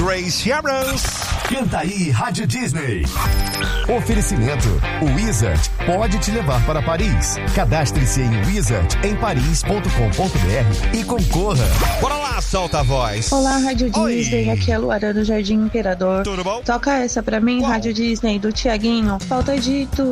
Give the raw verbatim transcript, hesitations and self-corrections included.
Grace Abrams. Canta aí, Rádio Disney. Oferecimento. O Wizard pode te levar para Paris. Cadastre-se em wizard em paris ponto com ponto b r e concorra. Bora lá, solta a voz. Olá, Rádio Oi. Disney. Aqui é a Luara do Jardim Imperador. Tudo bom? Toca essa pra mim, Qual? Rádio Disney, do Tiaguinho. Falta de tu.